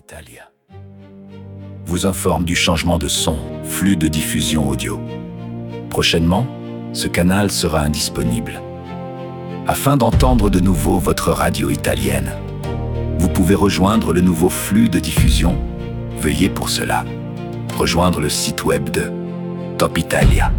Italia vous informe du changement de son, flux de diffusion audio. Prochainement, ce canal sera indisponible. Afin d'entendre de nouveau votre radio italienne, vous pouvez rejoindre le nouveau flux de diffusion. Veuillez pour cela rejoindre le site web de Top Italia.